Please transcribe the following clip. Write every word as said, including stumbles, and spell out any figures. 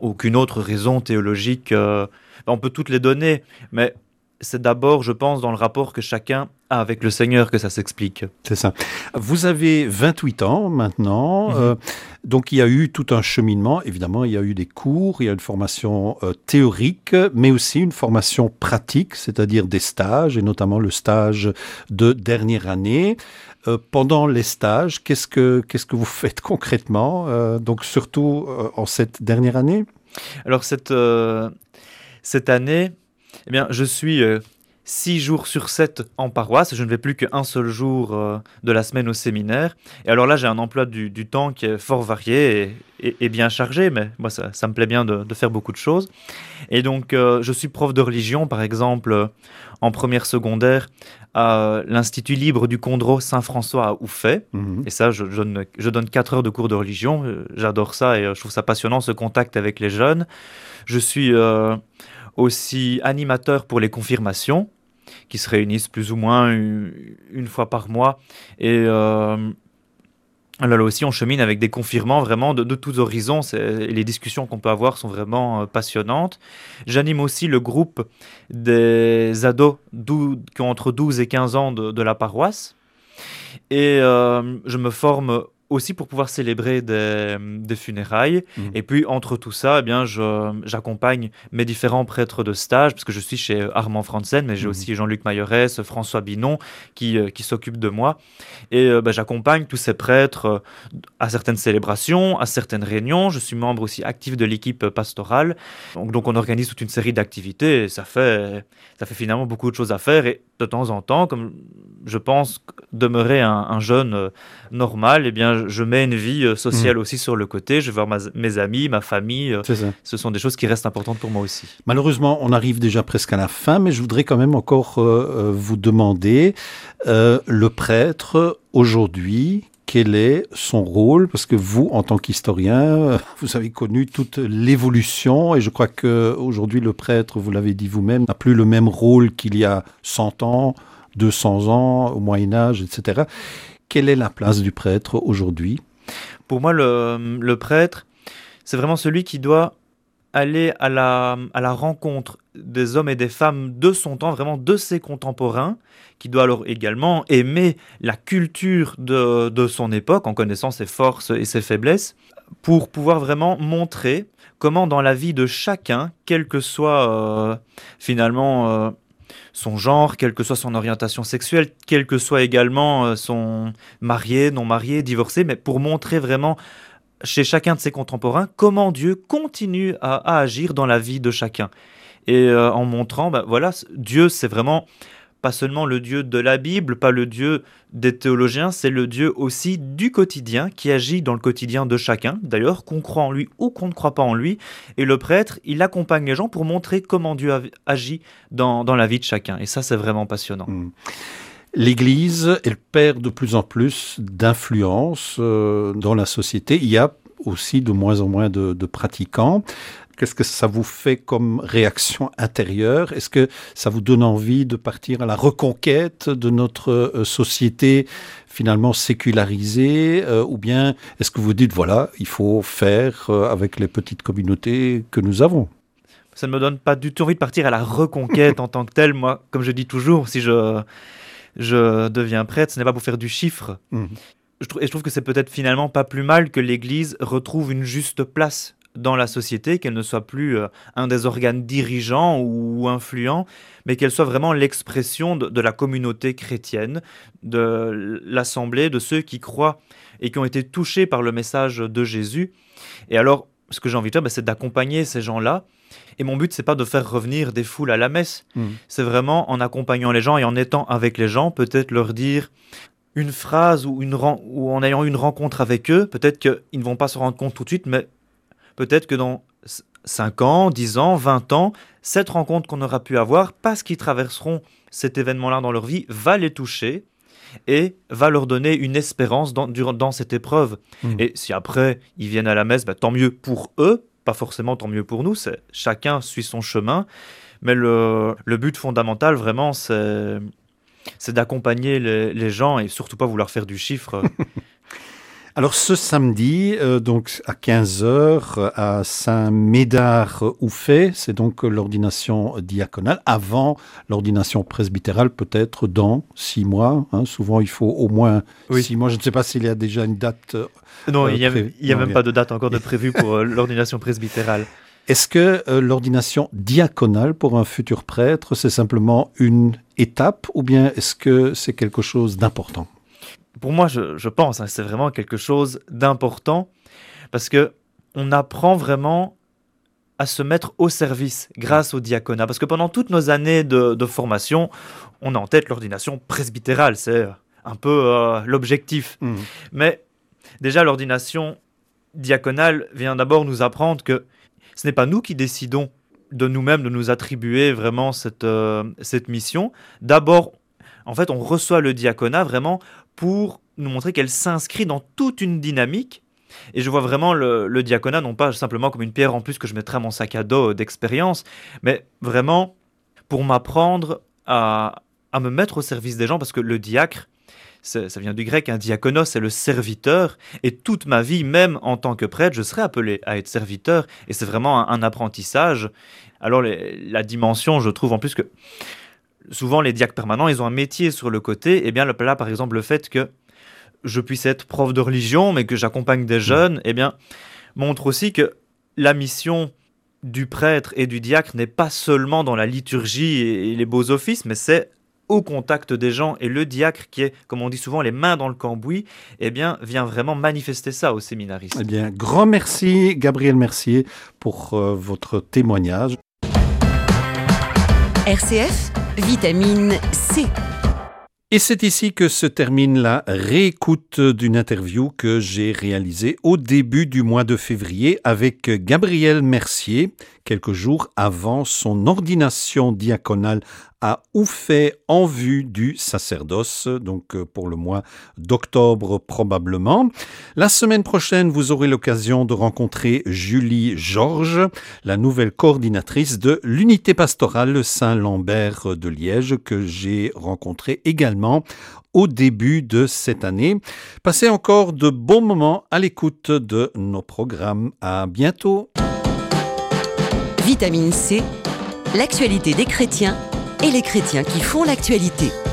aucune autre raison théologique. Euh, on peut toutes les donner, mais c'est d'abord, je pense, dans le rapport que chacun a avec le Seigneur que ça s'explique. C'est ça. Vous avez vingt-huit ans maintenant, Mm-hmm. euh, donc il y a eu tout un cheminement. Évidemment, il y a eu des cours, il y a une formation euh, théorique, mais aussi une formation pratique, c'est-à-dire des stages, et notamment le stage de dernière année. Euh, pendant les stages, qu'est-ce que, qu'est-ce que vous faites concrètement, euh, donc surtout euh, en cette dernière année? Alors cette, euh, cette année, eh bien, je suis euh, six jours sur sept en paroisse. Je ne vais plus qu'un seul jour euh, de la semaine au séminaire. Et alors là, j'ai un emploi du, du temps qui est fort varié et, et, et bien chargé, mais moi, ça, ça me plaît bien de, de faire beaucoup de choses. Et donc, euh, je suis prof de religion, par exemple, euh, en première secondaire, à l'Institut libre du Condro Saint-François à Ouffet. Mmh. Et ça, je, je, donne, je donne quatre heures de cours de religion. J'adore ça et je trouve ça passionnant, ce contact avec les jeunes. Je suis euh, aussi animateur pour les confirmations, qui se réunissent plus ou moins une, une fois par mois. Et euh, là, là aussi, on chemine avec des confirmants vraiment de, de tous horizons. C'est, les discussions qu'on peut avoir sont vraiment euh, passionnantes. J'anime aussi le groupe des ados dou- qui ont entre douze et quinze ans de, de la paroisse. Et euh, je me forme aussi pour pouvoir célébrer des, des funérailles. Mmh. Et puis, entre tout ça, eh bien, je, j'accompagne mes différents prêtres de stage, parce que je suis chez Armand Franzen, mais j'ai Mmh. aussi Jean-Luc Mayorès, François Binon, qui, euh, qui s'occupent de moi. Et euh, ben, j'accompagne tous ces prêtres euh, à certaines célébrations, à certaines réunions. Je suis membre aussi actif de l'équipe pastorale. Donc, donc on organise toute une série d'activités, et ça fait, ça fait finalement beaucoup de choses à faire. Et de temps en temps, comme je pense demeurer un, un jeune euh, normal, eh bien, je mets une vie euh, sociale Mmh. aussi sur le côté. Je vais voir ma, mes amis, ma famille. Euh, C'est ça. ce sont des choses qui restent importantes pour moi aussi. Malheureusement, on arrive déjà presque à la fin, mais je voudrais quand même encore euh, vous demander, euh, le prêtre, aujourd'hui, quel est son rôle? Parce que vous, en tant qu'historien, vous avez connu toute l'évolution, et je crois qu'aujourd'hui, le prêtre, vous l'avez dit vous-même, n'a plus le même rôle qu'il y a cent ans, deux cents ans, au Moyen-Âge, et cetera. Quelle est la place du prêtre aujourd'hui? Pour moi, le, le prêtre, c'est vraiment celui qui doit aller à la, à la rencontre des hommes et des femmes de son temps, vraiment de ses contemporains, qui doit alors également aimer la culture de, de son époque, en connaissant ses forces et ses faiblesses, pour pouvoir vraiment montrer comment dans la vie de chacun, quel que soit euh, finalement euh, son genre, quelle que soit son orientation sexuelle, quel que soit également euh, son marié, non marié, divorcé, mais pour montrer vraiment chez chacun de ses contemporains comment Dieu continue à, à agir dans la vie de chacun. Et euh, en montrant, ben voilà, Dieu, c'est vraiment pas seulement le Dieu de la Bible, pas le Dieu des théologiens, c'est le Dieu aussi du quotidien, qui agit dans le quotidien de chacun, d'ailleurs, qu'on croit en lui ou qu'on ne croit pas en lui. Et le prêtre, il accompagne les gens pour montrer comment Dieu agit dans, dans la vie de chacun. Et ça, c'est vraiment passionnant. Mmh. L'Église, elle perd de plus en plus d'influence euh, dans la société. Il y a aussi de moins en moins de, de pratiquants. Qu'est-ce que ça vous fait comme réaction intérieure? Est-ce que ça vous donne envie de partir à la reconquête de notre euh, société finalement sécularisée, euh, ou bien est-ce que vous dites, voilà, il faut faire euh, avec les petites communautés que nous avons? Ça ne me donne pas du tout envie de partir à la reconquête en tant que telle. Moi, comme je dis toujours, si je... je deviens prêtre, ce n'est pas pour faire du chiffre. Mmh. Je trouve, et je trouve que c'est peut-être finalement pas plus mal que l'Église retrouve une juste place dans la société, qu'elle ne soit plus euh, un des organes dirigeants ou influents, mais qu'elle soit vraiment l'expression de, de la communauté chrétienne, de l'assemblée, de ceux qui croient et qui ont été touchés par le message de Jésus. Et alors, ce que j'ai envie de faire, bah, c'est d'accompagner ces gens-là. Et mon but, c'est pas de faire revenir des foules à la messe. Mmh. C'est vraiment en accompagnant les gens et en étant avec les gens, peut-être leur dire une phrase ou, une, ou en ayant une rencontre avec eux. Peut-être qu'ils ne vont pas se rendre compte tout de suite, mais peut-être que dans cinq ans, dix ans, vingt ans, cette rencontre qu'on aura pu avoir, parce qu'ils traverseront cet événement-là dans leur vie, va les toucher et va leur donner une espérance dans, durant, dans cette épreuve. Mmh. Et si après, ils viennent à la messe, bah, tant mieux pour eux, pas forcément tant mieux pour nous, c'est, chacun suit son chemin, mais le, le but fondamental, vraiment, c'est, c'est d'accompagner les, les gens et surtout pas vouloir faire du chiffre. Alors ce samedi, euh, donc à quinze heures, à Saint-Médard-Oufet, c'est donc l'ordination diaconale, avant l'ordination presbytérale, peut-être dans six mois. Hein. Souvent, il faut au moins oui. six mois. Je ne sais pas s'il y a déjà une date. Euh, non, il n'y a, pré... y a non, même pas de date encore de prévue pour euh, l'ordination presbytérale. Est-ce que euh, l'ordination diaconale pour un futur prêtre, c'est simplement une étape ou bien est-ce que c'est quelque chose d'important ? Pour moi, je, je pense, hein, c'est vraiment quelque chose d'important parce que on apprend vraiment à se mettre au service grâce au diaconat. Parce que pendant toutes nos années de, de formation, on a en tête l'ordination presbytérale, c'est un peu euh, l'objectif. Mmh. Mais déjà, l'ordination diaconale vient d'abord nous apprendre que ce n'est pas nous qui décidons de nous-mêmes, de nous attribuer vraiment cette, euh, cette mission. D'abord, en fait, on reçoit le diaconat vraiment pour nous montrer qu'elle s'inscrit dans toute une dynamique. Et je vois vraiment le, le diaconat, non pas simplement comme une pierre en plus que je mettrai à mon sac à dos d'expérience, mais vraiment pour m'apprendre à, à me mettre au service des gens, parce que le diacre, ça vient du grec, un diakonos, c'est le serviteur, et toute ma vie, même en tant que prêtre, je serai appelé à être serviteur, et c'est vraiment un, un apprentissage. Alors les, la dimension, je trouve en plus que souvent les diacres permanents, ils ont un métier sur le côté, et bien là par exemple le fait que je puisse être prof de religion, mais que j'accompagne des jeunes, mmh. eh bien montre aussi que la mission du prêtre et du diacre n'est pas seulement dans la liturgie et les beaux offices, mais c'est au contact des gens, et le diacre qui est, comme on dit souvent, les mains dans le cambouis, eh bien, vient vraiment manifester ça aux séminaristes. Eh bien, grand merci Gabriel Mercier pour euh, votre témoignage. R C F, vitamine C. Et c'est ici que se termine la réécoute d'une interview que j'ai réalisée au début du mois de février avec Gabriel Mercier, quelques jours avant son ordination diaconale à Oufet en vue du sacerdoce, donc pour le mois d'octobre probablement. La semaine prochaine, vous aurez l'occasion de rencontrer Julie Georges, la nouvelle coordinatrice de l'unité pastorale Saint-Lambert de Liège, que j'ai rencontrée également au début de cette année. Passez encore de bons moments à l'écoute de nos programmes. À bientôt. Vitamine C, l'actualité des chrétiens et les chrétiens qui font l'actualité.